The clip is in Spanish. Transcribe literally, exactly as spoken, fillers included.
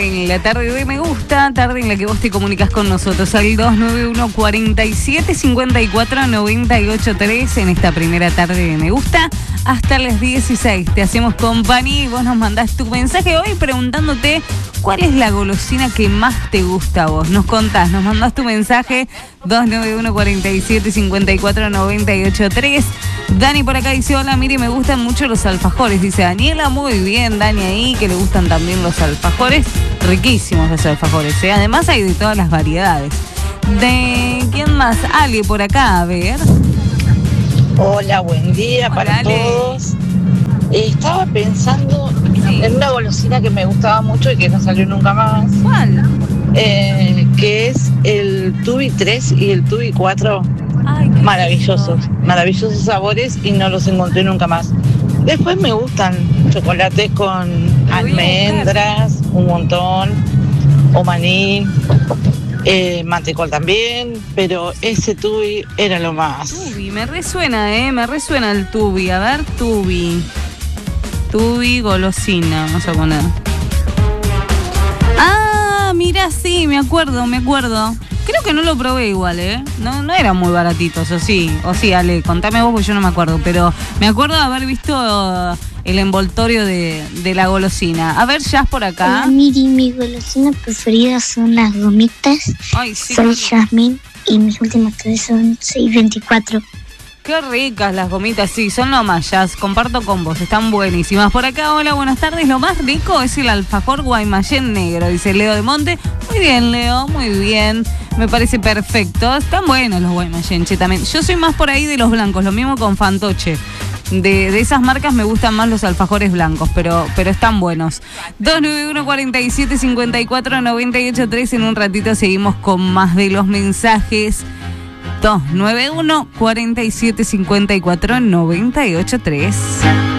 en la tarde de Me Gusta, tarde en la que vos te comunicas con nosotros al dos nueve uno, cuatro siete, cinco cuatro, nueve ocho tres en esta primera tarde de Me Gusta hasta las dieciséis. Te hacemos compañía y vos nos mandás tu mensaje hoy preguntándote cuál es la golosina que más te gusta a vos. Nos contás, nos mandás tu mensaje dos nueve uno, cuatro siete, cinco cuatro, nueve ocho tres. Dani por acá dice, hola, mire, me gustan mucho los alfajores. Dice Daniela, muy bien, Dani ahí, que le gustan también los alfajores. Riquísimos los alfajores, ¿eh? Además hay de todas las variedades. ¿De quién más? Ale por acá, a ver. Hola, buen día. Hola, para Ale. Todos. Eh, estaba pensando sí. en una golosina que me gustaba mucho y que no salió nunca más. ¿Cuál? Eh, que es el Tubi tres y el Tubi cuatro. Ay, maravillosos, lindo. Maravillosos sabores y no los encontré nunca más. Después me gustan chocolates con almendras, un montón, o maní, eh, mantecol también, pero ese Tubi era lo más. Tubi, me resuena, eh, me resuena el Tubi. A ver, Tubi. Tubi golosina, vamos a poner. Ah, mira, sí, me acuerdo, me acuerdo. Creo que no lo probé igual, ¿eh? No, no eran muy baratitos, o sí. O sí, Ale, contame vos porque yo no me acuerdo. Pero me acuerdo de haber visto el envoltorio de, de la golosina. A ver, Jazz por acá. Hola, Miri, mi golosina preferida son las gomitas. Ay, sí. Soy Jasmine y mis últimas tres son seis veinticuatro. Qué ricas las gomitas, sí, son lo más, Jazz, comparto con vos, están buenísimas. Por acá, hola, buenas tardes, lo más rico es el alfajor Guaymallén negro, dice Leo de Monte. Muy bien, Leo, muy bien, me parece perfecto. Están buenos los Guaymallén, che, también. Yo soy más por ahí de los blancos, lo mismo con Fantoche. De, de esas marcas me gustan más los alfajores blancos, pero, pero están buenos. dos nueve uno, cuatro siete, cinco cuatro, nueve ocho tres, en un ratito seguimos con más de los mensajes. dos nueve uno, cuatro siete, cinco cuatro, nueve ocho tres.